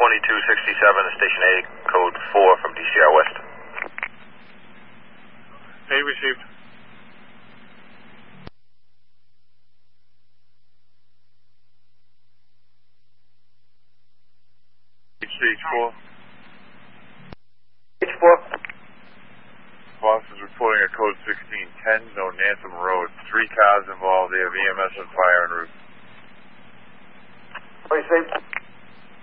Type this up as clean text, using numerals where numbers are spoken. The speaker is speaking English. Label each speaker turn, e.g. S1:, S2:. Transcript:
S1: 2267, Station A, code 4 from DCR West.
S2: A received. H4.
S3: H4.
S2: Boss is reporting a code 1610, zone Nantham Road. 3 cars involved. They have EMS and fire en route.
S3: Received.